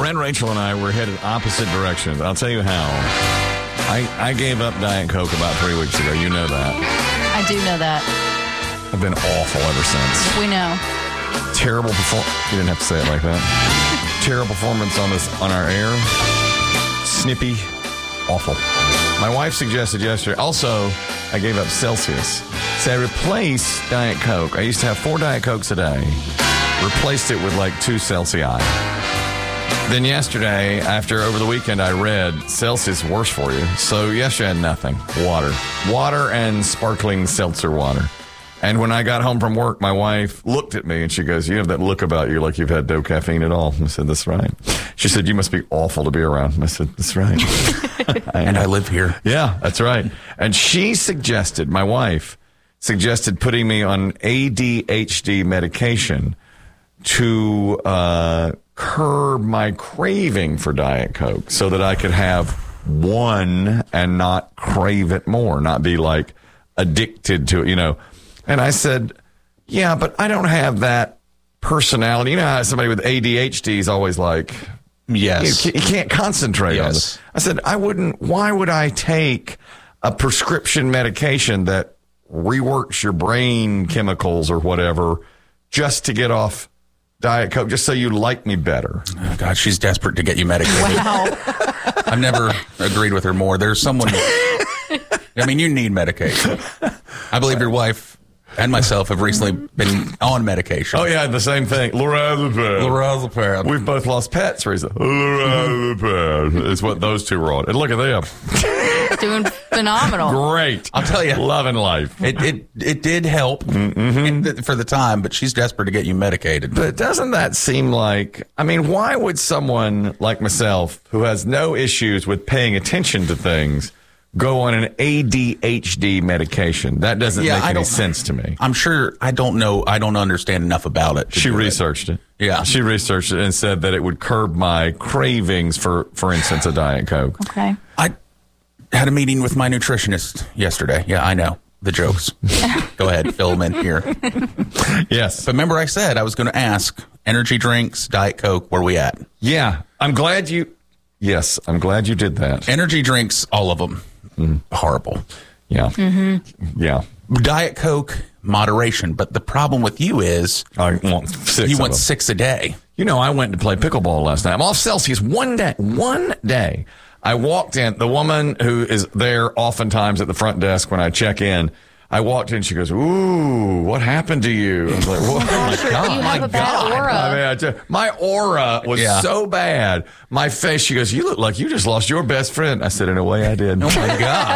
Red, Rachel, and I were headed opposite directions. I'll tell you how. I gave up Diet Coke about 3 weeks ago. You know that. I do know that. I've been awful ever since. We know. Terrible performance. You didn't have to say it like that. Terrible performance on our air. Snippy. Awful. My wife suggested yesterday. Also, I gave up Celsius. So I replaced Diet Coke. I used to have 4 Diet Cokes a day. Replaced it with like 2 Celsius. Then yesterday, over the weekend, I read Celsius worse for you. So yesterday I had nothing. Water and sparkling seltzer water. And when I got home from work, my wife looked at me and she goes, "You have that look about you like you've had no caffeine at all." I said, "That's right." She said, "You must be awful to be around." I said, "That's right." And I live here. Yeah, that's right. And my wife suggested putting me on ADHD medication to curb my craving for Diet Coke so that I could have one and not crave it more, not be like addicted to it, And I said, "Yeah, but I don't have that personality." You know how somebody with ADHD is always like, yes, you can't concentrate on yes. this. I said, why would I take a prescription medication that reworks your brain chemicals or whatever just to get off Diet Coke, just so you like me better? Oh, God, she's desperate to get you medicated. Wow. I've never agreed with her more. There's someone, you need medication. I believe your wife and myself have recently been on medication. Oh, yeah, the same thing. Lorazepam. We've both lost pets recently. Lorazepam is what those two were on. And look at them. Doing phenomenal. Great. I'll tell you. Loving life. It did help for the time, but she's desperate to get you medicated. But doesn't that seem like, why would someone like myself who has no issues with paying attention to things go on an ADHD medication? That doesn't make any sense to me. I'm sure, I don't know. I don't understand enough about it. She researched it. Yeah. She researched it and said that it would curb my cravings for instance, a Diet Coke. Okay. I had a meeting with my nutritionist yesterday. Yeah, I know. The jokes. Go ahead, fill them in here. Yes. But remember I said I was going to ask, energy drinks, Diet Coke, where we at? Yeah. I'm glad you did that. Energy drinks, all of them. Horrible. Yeah. Mm-hmm. Yeah. Diet Coke, moderation. But the problem with you is I want 6. you want 6 a day. I went to play pickleball last night. I'm off Celsius one day. I walked in. The woman who is there oftentimes at the front desk when I check in, I walked in. She goes, "Ooh, what happened to you?" I was like, "Whoa, my God, you have a bad aura." My aura was so bad. My face. She goes, "You look like you just lost your best friend." I said, "In a way, I did." Oh my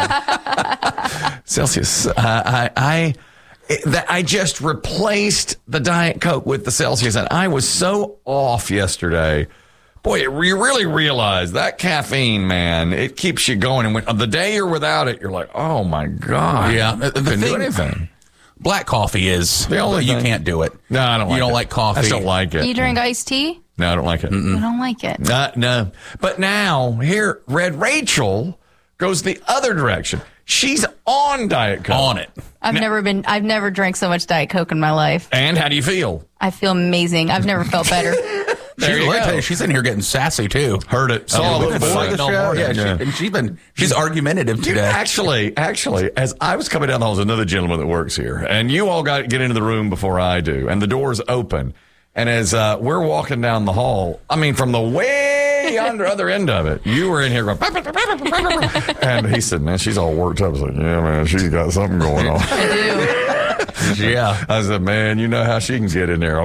God. Celsius. I just replaced the Diet Coke with the Celsius, and I was so off yesterday. Boy, you really realize that caffeine, man, it keeps you going. And when the day you're without it, you're like, "Oh my God." Yeah. Couldn't do anything. Black coffee is, the only you thing. Can't do it. No, I don't like it. You don't like coffee? I just don't like it. You drink iced tea? No, I don't like it. You don't like it? No. But now, here, Red Rachel goes the other direction. She's on Diet Coke. On it. I've never drank so much Diet Coke in my life. And how do you feel? I feel amazing. I've never felt better. There you go. She's in here getting sassy too. Heard it. Saw We've it been before fighting the all show. morning. She's argumentative Dude, today. actually, as I was coming down the hall, there's another gentleman that works here, and you all get into the room before I do, and the door's open. And as we're walking down the hall, from the way other end of it, you were in here going, and he said, "Man, she's all worked up." I was like, "Yeah, man, she's got something going on." I do. Yeah. I said, "Man, you know how she can get in there."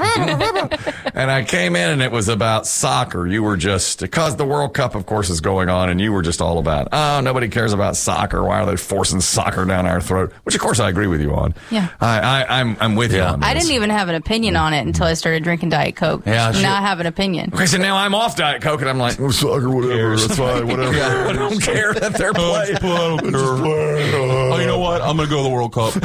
And I came in and it was about soccer. You were just, because the World Cup, of course, is going on, and you were just all about, "Oh, nobody cares about soccer. Why are they forcing soccer down our throat?" Which, of course, I agree with you on. Yeah. I'm with you on this. I didn't even have an opinion on it until I started drinking Diet Coke. Yeah, now I have an opinion. Okay, so now I'm off Diet Coke, and I'm like, "Oh, soccer, whatever. That's fine, whatever." I don't care that they're playing. Oh, you know what? I'm going to go to the World Cup.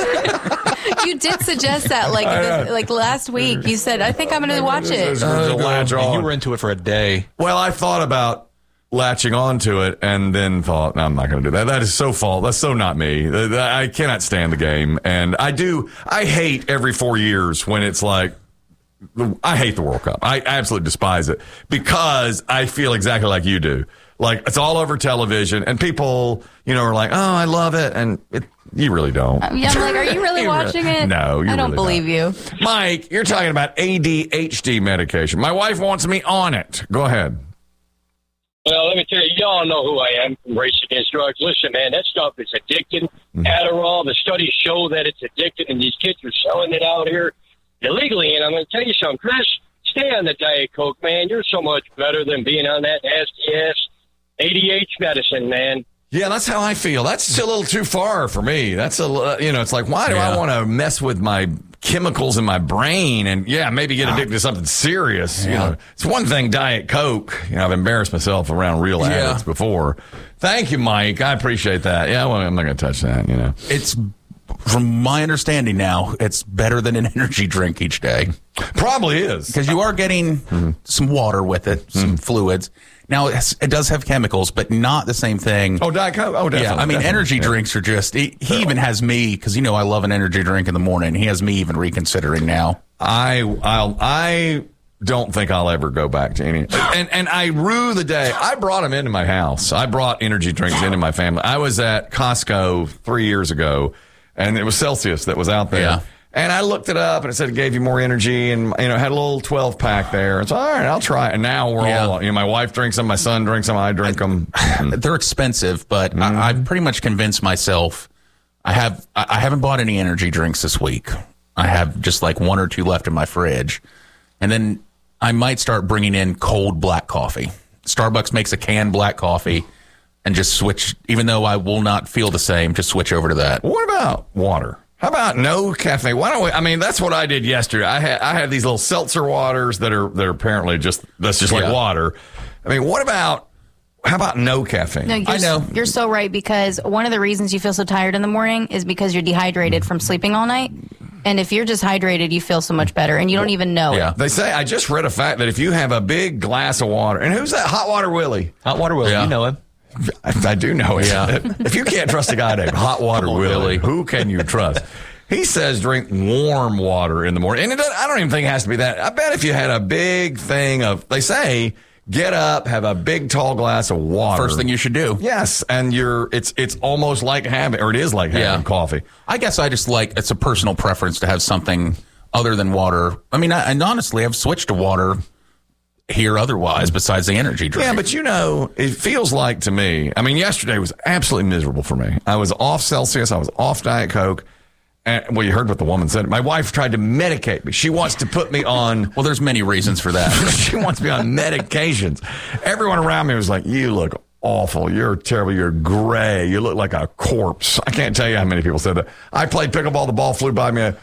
You did suggest that like last week. You said, "I think I'm going to watch it." You were into it for a day. Well, I thought about latching onto it and then thought, "No, I'm not going to do that. That is so false. That's so not me. I cannot stand the game." And I hate every 4 years when it's like, I hate the World Cup. I absolutely despise it because I feel exactly like you do. Like, it's all over television, and people, are like, oh, I love it, and you really don't. Yeah, I'm like, are you really watching it? No, I don't believe you. Mike, you're talking about ADHD medication. My wife wants me on it. Go ahead. Well, let me tell you, y'all know who I am from Race Against Drugs. Listen, man, that stuff is addicting. Adderall, the studies show that it's addicting, and these kids are selling it out here illegally. And I'm going to tell you something, Chris, stay on the Diet Coke, man. You're so much better than being on that nasty-ass ADHD medicine, man. Yeah, that's how I feel. That's still a little too far for me. That's it's like, why do I want to mess with my chemicals in my brain and maybe get addicted to something serious? Yeah. It's one thing, Diet Coke. I've embarrassed myself around real addicts before. Thank you, Mike. I appreciate that. Yeah, well, I'm not going to touch that. It's, from my understanding now, it's better than an energy drink each day. Probably is, because you are getting some water with it, some fluids. Now, it does have chemicals, but not the same thing. Oh, Diet Coke? Oh, definitely. Yeah, I mean, energy drinks are just, he even has me, because I love an energy drink in the morning. He has me even reconsidering now. I don't think I'll ever go back to any. And I rue the day. I brought them into my house. I brought energy drinks into my family. I was at Costco 3 years ago, and it was Celsius that was out there. Yeah. And I looked it up, and it said it gave you more energy, and had a little 12-pack there. And so, all right, I'll try it. And now we're all, my wife drinks them, my son drinks them, I drink them. They're expensive, but I've pretty much convinced myself. I haven't bought any energy drinks this week. I have just like one or two left in my fridge, and then I might start bringing in cold black coffee. Starbucks makes a canned black coffee, and just switch. Even though I will not feel the same, just switch over to that. What about water? How about no caffeine? Why don't we? I mean, that's what I did yesterday. I had these little seltzer waters that are apparently just like water. I mean, how about no caffeine? No, I know. You're so right, because one of the reasons you feel so tired in the morning is because you're dehydrated from sleeping all night. And if you're just hydrated, you feel so much better, and you don't even know it. They say, I just read a fact that if you have a big glass of water, and who's that? Hot Water Willie. Hot Water Willie, you know him. I do know it. Yeah. If you can't trust a guy named Hot Water Willie, who can you trust? He says drink warm water in the morning. And I don't even think it has to be that. I bet if you had a big thing they say, get up, have a big tall glass of water. First thing you should do. Yes. And it's almost like having coffee. I guess I just it's a personal preference to have something other than water. I mean, and honestly, I've switched to water here otherwise besides the energy drink. Yeah, but it feels like to me, I mean, yesterday was absolutely miserable for me. I was off Celsius. I was off Diet Coke. And, well, you heard what the woman said. My wife tried to medicate me. She wants to put me on. Well, there's many reasons for that. She wants me on medications. Everyone around me was like, you look awful. You're terrible. You're gray. You look like a corpse. I can't tell you how many people said that. I played pickleball. The ball flew by me.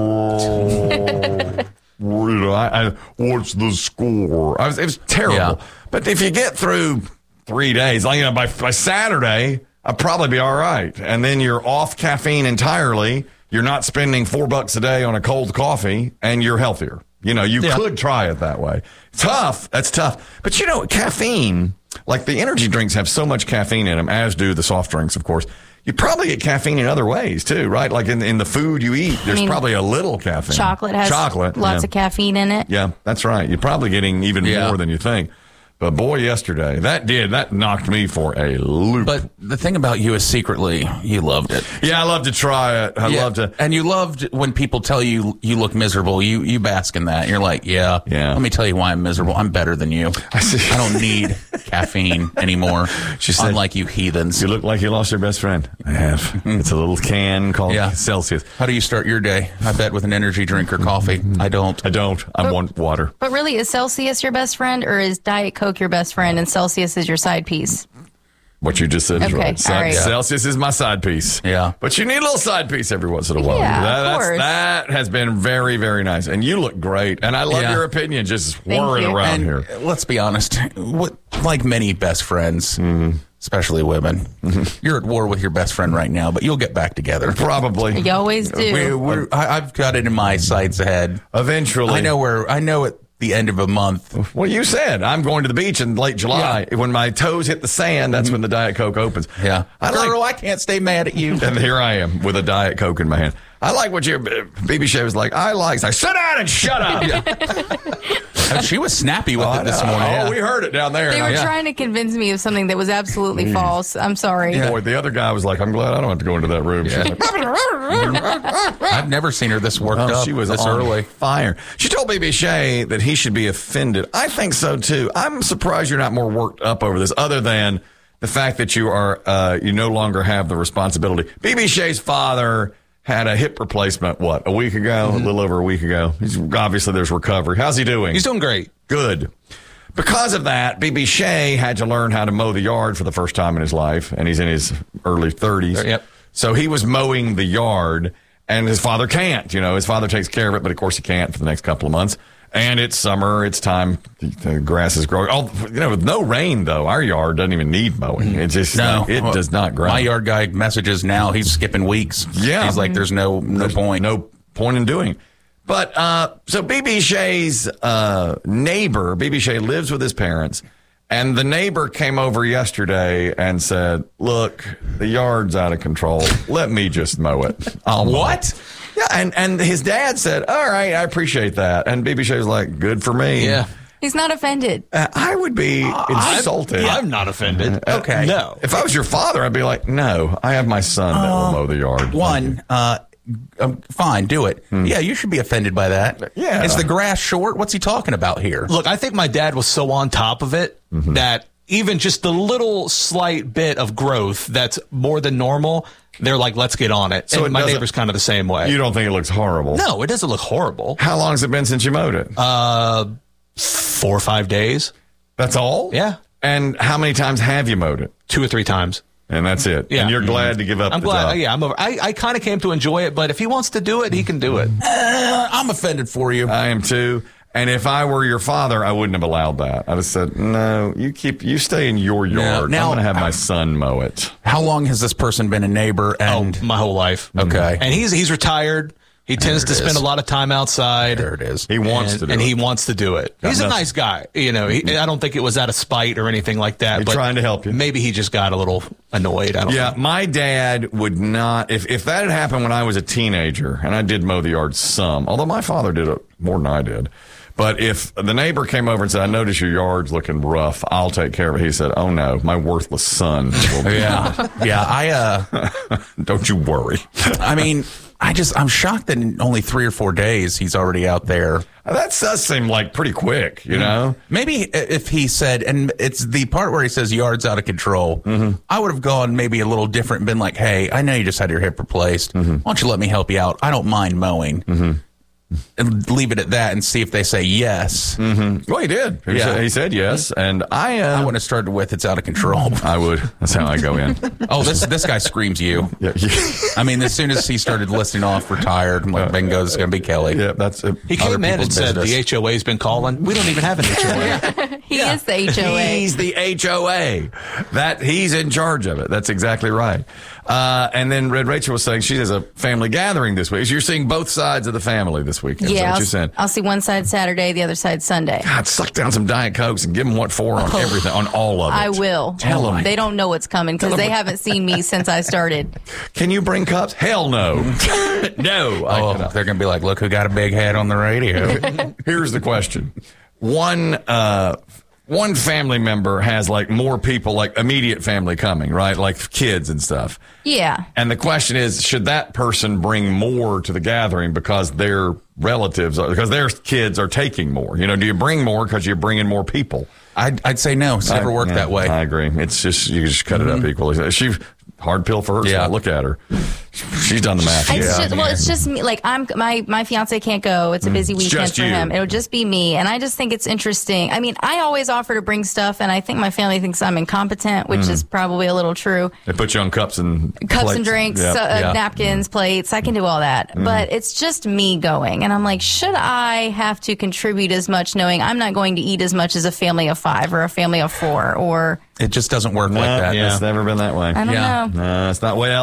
What's the score? It was terrible. Yeah. But if you get through 3 days, by Saturday, I'll probably be all right. And then you're off caffeine entirely. You're not spending $4 a day on a cold coffee, and you're healthier. You could try it that way. Tough. That's tough. But caffeine, like the energy drinks have so much caffeine in them, as do the soft drinks, of course. You probably get caffeine in other ways, too, right? Like in the food you eat, there's probably a little caffeine. Chocolate has lots of caffeine in it. Yeah, that's right. You're probably getting even more than you think. But boy, yesterday, that knocked me for a loop. But the thing about you is secretly, you loved it. Yeah, I love to try it. I love to. And you loved when people tell you you look miserable. You bask in that. You're like, yeah. Let me tell you why I'm miserable. I'm better than you. I don't need caffeine anymore. She said, unlike you heathens. You look like you lost your best friend. I have. It's a little can called Celsius. How do you start your day? I bet with an energy drink or coffee. I don't. I want water. But really, is Celsius your best friend, or is Diet Coke your best friend and Celsius is your side piece? What you just said is right. All right. Celsius is my side piece. Yeah. But you need a little side piece every once in a while. Yeah, of course. That has been very, very nice. And you look great. And I love your opinion just whirring around here. Let's be honest. Like many best friends, especially women, you're at war with your best friend right now, but you'll get back together. Probably. You always do. I've got it in my sights ahead. Eventually. I know the end of a month. Well, you said I'm going to the beach in late July. Yeah. When my toes hit the sand, that's when the Diet Coke opens. Yeah. Girl, I can't stay mad at you. And here I am with a Diet Coke in my hand. I like what your BB Shea was like. It's like, sit down and shut up. She was snappy with it this morning. Oh, we heard it down there. They were trying to convince me of something that was absolutely false. I'm sorry. Yeah. Boy, the other guy was like, I'm glad I don't have to go into that room. Yeah. Like, I've never seen her this worked up. She was this on early. fire. She told BB Shea that he should be offended. I think so, too. I'm surprised you're not more worked up over this, other than the fact that you are you no longer have the responsibility. BB Shea's father had a hip replacement, a week ago? A little over a week ago. Obviously, there's recovery. How's he doing? He's doing great. Good. Because of that, BB Shea had to learn how to mow the yard for the first time in his life, and he's in his early 30s. Yep. So he was mowing the yard, and his father can't. His father takes care of it, but of course he can't for the next couple of months. And it's summer. It's time. The grass is growing. With no rain, though, our yard doesn't even need mowing. It just it does not grow. My yard guy messages now. He's skipping weeks. Yeah. He's like, there's no point. No point in doing. But so BB Shea's neighbor, BB Shea lives with his parents, and the neighbor came over yesterday and said, look, the yard's out of control. Let me just mow it. What? Yeah, and his dad said, all right, I appreciate that. And BB Shea was like, good for me. Yeah. He's not offended. I would be insulted. I'm not offended. Okay. No. If I was your father, I'd be like, no, I have my son that will mow the yard. Fine, do it. Yeah, you should be offended by that. Yeah. Is the grass short? What's he talking about here? Look, I think my dad was so on top of it that even just the little slight bit of growth that's more than normal, they're like, let's get on it. So and my neighbor's kind of the same way. You don't think it looks horrible? No, it doesn't look horrible. How long has it been since you mowed it? 4 or 5 days. That's all? Yeah. And how many times have you mowed it? 2 or 3 times. And that's it. Yeah. And you're glad to give up I'm the glad. job. Yeah, I'm over. I kind of came to enjoy it, but if he wants to do it, he can do it. I'm offended for you. I am too. And if I were your father, I wouldn't have allowed that. I'd have said, no, you stay in your yard. Now- I'm going to have my son mow it. How long has this person been a neighbor? And My whole life. Okay. And he's retired. He tends to spend a lot of time outside. There it is. He wants to do and it. he wants to do it. He's a nothing. nice guy. I don't think it was out of spite or anything like that. He's but trying to help you. Maybe he just got a little annoyed. I don't know. My dad would not, if that had happened when I was a teenager, and I did mow the yard some, although my father did it more than I did. But if the neighbor came over and said, I notice your yard's looking rough, I'll take care of it. He said, oh no, my worthless son will do Yeah. Don't you worry. I mean, I'm shocked that in only 3 or 4 days he's already out there. That does seem like pretty quick, you know? Maybe if he said, and it's the part where he says yard's out of control, I would have gone maybe a little different and been like, hey, I know you just had your hip replaced. Why don't you let me help you out? I don't mind mowing. And leave it at that and see if they say yes. Well, he did. He said yes. And I would have started with it's out of control. I would. That's how I go in. Oh, this guy screams you. Yeah. I mean, as soon as he started listing off retired, I'm like, bingo, this is going to be Kelly. Yeah, that's it. He came in and said the HOA's been calling. We don't even have an HOA. He is the HOA. He's the HOA. He's in charge of it. That's exactly right. And then Red Rachel was saying she has a family gathering this week. So you're seeing both sides of the family this weekend. Yeah, Is that what you're saying? I'll see one side Saturday, the other side Sunday. God, suck down some Diet Cokes and give them what for on everything, on all of it. I will. Tell them. They don't know what's coming because they haven't seen me since I started. Can you bring cups? Hell no. No. Oh, they're going to be like, look who got a big head on the radio. Here's the question. One family member has like more people, like immediate family coming, right? Like kids and stuff. Yeah. And the question is, should that person bring more to the gathering because their relatives, because their kids are taking more? Do you bring more because you're bringing more people? I'd say no. It's never worked that way. I agree. It's just, you just cut it up equally. Hard pill for her. Yeah. So look at her. She's done the math. It's just me. Like my fiance can't go. It's a busy weekend just for you. him. It'll just be me. And I just think it's interesting. I mean, I always offer to bring stuff, and I think my family thinks I'm incompetent, which is probably a little true. They put you on cups and plates. Drinks, Yeah. napkins, plates. I can do all that. But it's just me going. And I'm like, should I have to contribute as much knowing I'm not going to eat as much as a family of 5 or a family of 4 or... It just doesn't work like that. It's never been that way. I don't know. No, it's not. Well,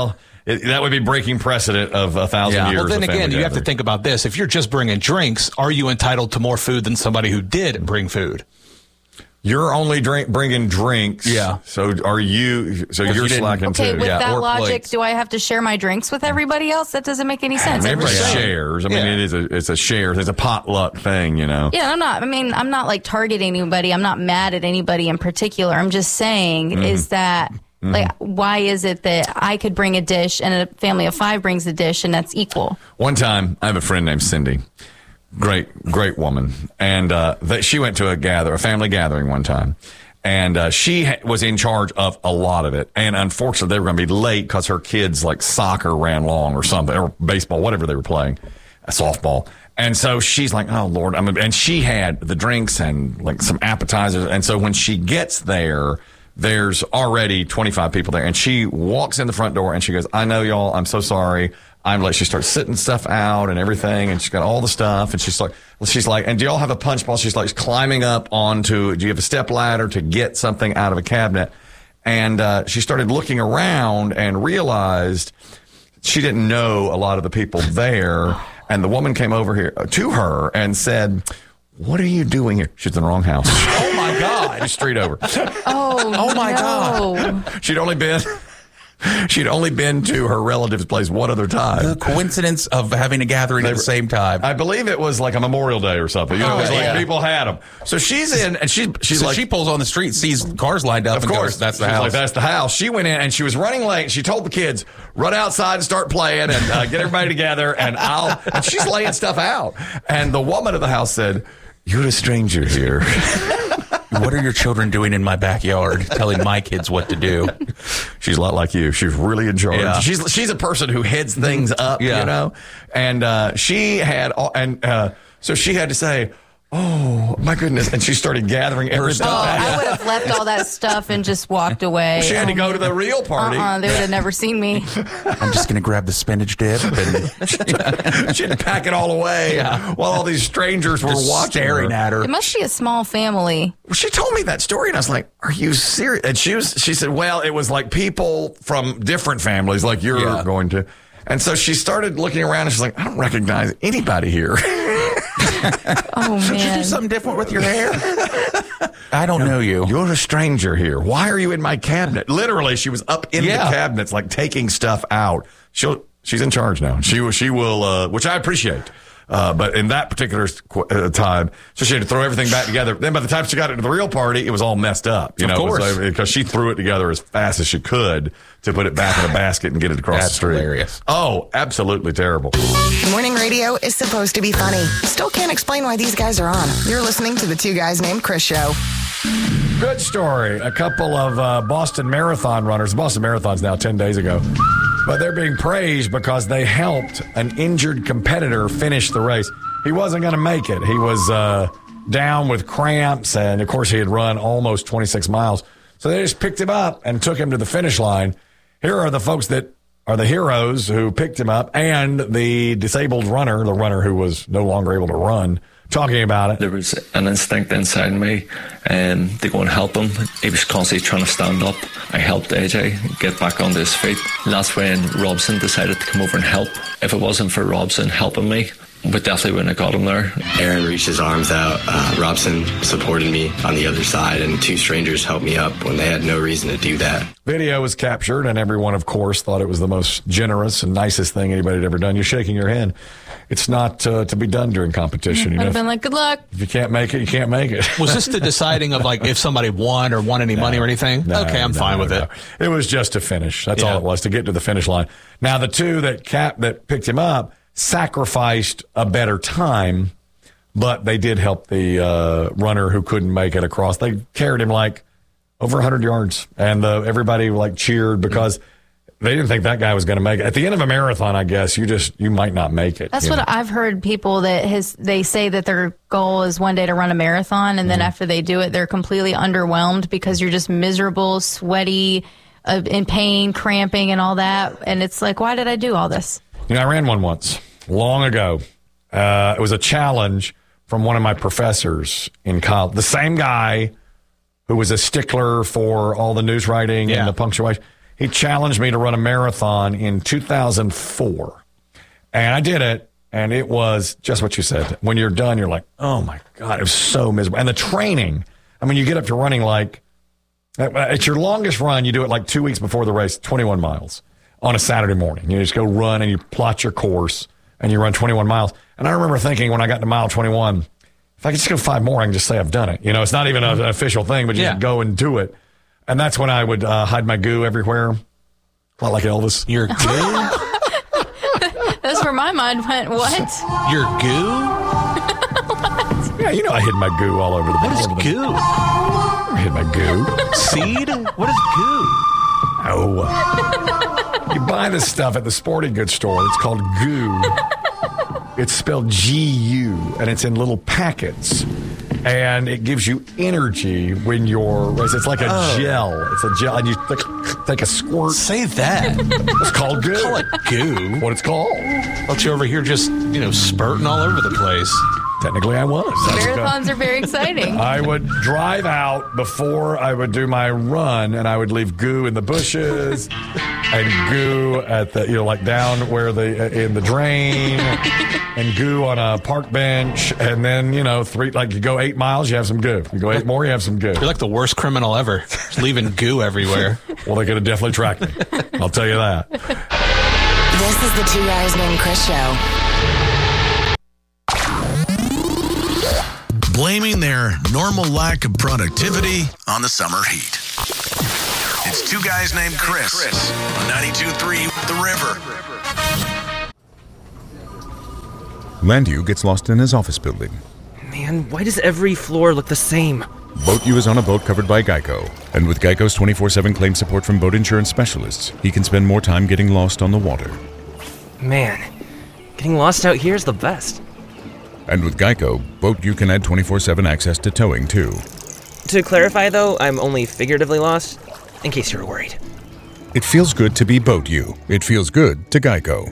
that would be breaking precedent of 1,000 years. Well, then of family again, you have to gathering. think about this. If you're just bringing drinks, are you entitled to more food than somebody who did bring food? You're only bringing drinks. Yeah. So are you? So you're slacking Okay, too. with Yeah. that or logic, plates. do I have to share my drinks with everybody else? That doesn't make any sense. Everybody Everybody- shares. I mean, it's a share. It's a potluck thing, you know. Yeah, I'm not like targeting anybody. I'm not mad at anybody in particular. I'm just saying is that like, why is it that I could bring a dish and a family of 5 brings a dish and that's equal? One time, I have a friend named Cindy. Great woman. And she went to a family gathering one time. And she was in charge of a lot of it. And unfortunately, they were going to be late because her kids, like soccer, ran long or something, or baseball, whatever they were playing, softball. And so she's like, oh, Lord. And she had the drinks and like some appetizers. And so when she gets there, there's already 25 people there. And she walks in the front door and she goes, I know y'all, I'm so sorry. She starts sitting stuff out and everything, and she's got all the stuff, and she's like, and do y'all have a punch bowl? She's like climbing up onto, do you have a step ladder to get something out of a cabinet? And she started looking around and realized she didn't know a lot of the people there. And the woman came over here to her and said, what are you doing here? She's in the wrong house. Oh my God. Just straight over. Oh my God. She'd only been to her relative's place one other time. The coincidence of having a gathering at the same time. I believe it was like a Memorial Day or something. You know, it was like people had them. So she's in, and she's So like, she pulls on the street, sees cars lined up. of and course, goes, that's the she's house. like, that's the house. She went in and she was running late. She told the kids, run outside and start playing and get everybody together. And she's laying stuff out. And the woman of the house said, you're a stranger here. What are your children doing in my backyard, telling my kids what to do? She's a lot like you. She's really in charge. Yeah. She's a person who heads things up, Yeah. you know. And she had, so she had to say, "Oh my goodness!" And she started gathering everything. I would have left all that stuff and just walked away. She had to go to the real party. They would have never seen me. I'm just going to grab the spinach dip and She had to pack it all away while all these strangers were just watching staring her. at her. It must be a small family. She told me that story, and I was like, "Are you serious?" And she said, "Well, it was like people from different families, like you're going to." And so she started looking around, and she's like, "I don't recognize anybody here." Oh Did you man. do something different with your hair? I don't know you. You're a stranger here. Why are you in my cabinet? Literally, she was up in the Yeah. cabinets, like taking stuff out. She's in charge now. She will, which I appreciate. But in that particular time, so she had to throw everything back together. Then by the time she got into the real party, it was all messed up. You Of know, course. because she threw it together as fast as she could to put it back in a basket and get it across the That's street. hilarious. Oh, absolutely terrible. Morning radio is supposed to be funny. Still can't explain why these guys are on. You're listening to the Two Guys Named Chris show. Good story. A couple of Boston Marathon runners. Boston Marathon's now 10 days ago. But they're being praised because they helped an injured competitor finish the race. He wasn't going to make it. He was down with cramps, and of course, he had run almost 26 miles. So they just picked him up and took him to the finish line. Here are the folks that are the heroes who picked him up, and the disabled runner, the runner who was no longer able to run, talking about it. There was an instinct inside me to go and help him. He was constantly trying to stand up. I helped AJ get back onto his feet. And that's when Robson decided to come over and help. If it wasn't for Robson helping me, we definitely wouldn't have got him there. Aaron reached his arms out. Robson supported me on the other side, and 2 strangers helped me up when they had no reason to do that. Video was captured, and everyone, of course, thought it was the most generous and nicest thing anybody had ever done. You're shaking your head. It's not to be done during competition. You I'd know, have been like, good luck. if you can't make it, you can't make it. Was this the deciding of like if somebody won or won any money or anything? No, Okay, I'm fine with it. It was just to finish. That's all it was, to get to the finish line. Now, the 2 that picked him up sacrificed a better time, but they did help the runner who couldn't make it across. They carried him like over 100 yards, and everybody like cheered because they didn't think that guy was going to make it. At the end of a marathon, I guess you might not make it. That's what I've heard people they say that their goal is one day to run a marathon, and then after they do it, they're completely underwhelmed because you're just miserable, sweaty, in pain, cramping, and all that. And it's like, why did I do all this? I ran one once, long ago. It was a challenge from one of my professors in college. The same guy who was a stickler for all the news writing and the punctuation. He challenged me to run a marathon in 2004. And I did it. And it was just what you said. When you're done, you're like, oh my God, it was so miserable. And the training, I mean, you get up to running like, it's your longest run. You do it like 2 weeks before the race, 21 miles on a Saturday morning. You just go run and you plot your course and you run 21 miles. And I remember thinking when I got to mile 21, if I could just go 5 more, I can just say I've done it. You know, it's not even an official thing, but you just go and do it. And that's when I would hide my goo everywhere. A lot like Elvis. Your goo? That's where my mind went. What? Your goo? Yeah, you know I hid my goo all over the place. What is goo? I hid my goo. Seed? What is goo? Oh. You buy this stuff at the sporting goods store. It's called goo. It's spelled G-U, and it's in little packets. And it gives you energy when you're racing. It's like a gel. It's a gel, and you take a squirt. Say that. It's called goo. Call it goo. What it's called. Let you over here just, spurting all over the place. Technically, I was. Marathons are very exciting. I would drive out before I would do my run, and I would leave goo in the bushes and goo at the, like down where in the drain and goo on a park bench. And then, you go 8 miles, you have some goo. You go 8 more, you have some goo. You're like the worst criminal ever. Just leaving goo everywhere. Well, they could have definitely tracked me. I'll tell you that. This is the Two Guys Named Chris show. Blaming their normal lack of productivity on the summer heat. It's Two Guys Named Chris on 92.3 The River. Landu gets lost in his office building. Man, why does every floor look the same? Boat U is on a boat covered by Geico. And with Geico's 24/7 claim support from boat insurance specialists, he can spend more time getting lost on the water. Man, getting lost out here is the best. And with Geico, Boat U can add 24/7 access to towing, too. To clarify, though, I'm only figuratively lost, in case you were worried. It feels good to be Boat U. It feels good to Geico.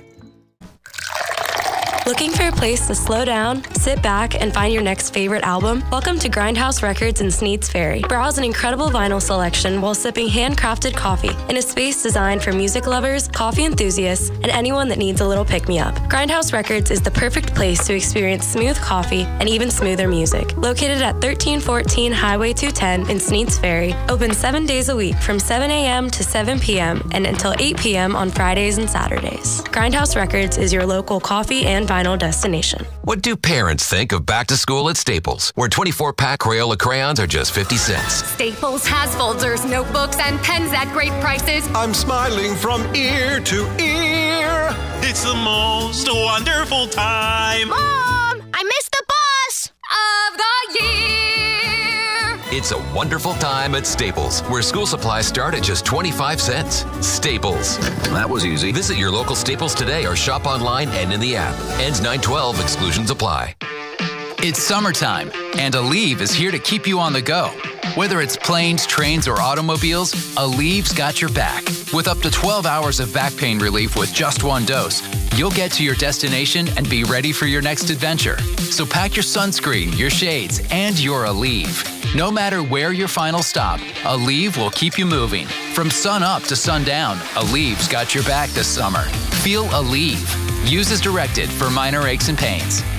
Looking for a place to slow down, sit back, and find your next favorite album? Welcome to Grindhouse Records in Sneads Ferry. Browse an incredible vinyl selection while sipping handcrafted coffee in a space designed for music lovers, coffee enthusiasts, and anyone that needs a little pick-me-up. Grindhouse Records is the perfect place to experience smooth coffee and even smoother music. Located at 1314 Highway 210 in Sneads Ferry, open 7 days a week from 7 a.m. to 7 p.m. and until 8 p.m. on Fridays and Saturdays. Grindhouse Records is your local coffee and vinyl destination. What do parents think of back to school at Staples, where 24-pack Crayola crayons are just 50 cents? Staples has folders, notebooks, and pens at great prices. I'm smiling from ear to ear. It's the most wonderful time. Mom, I missed the bus of the year. It's a wonderful time at Staples, where school supplies start at just 25 cents. Staples. That was easy. Visit your local Staples today or shop online and in the app. Ends 9/12. Exclusions apply. It's summertime, and Aleve is here to keep you on the go. Whether it's planes, trains, or automobiles, Aleve's got your back. With up to 12 hours of back pain relief with just one dose, you'll get to your destination and be ready for your next adventure. So pack your sunscreen, your shades, and your Aleve. No matter where your final stop, Aleve will keep you moving. From sun up to sundown, Aleve's got your back this summer. Feel Aleve. Use as directed for minor aches and pains.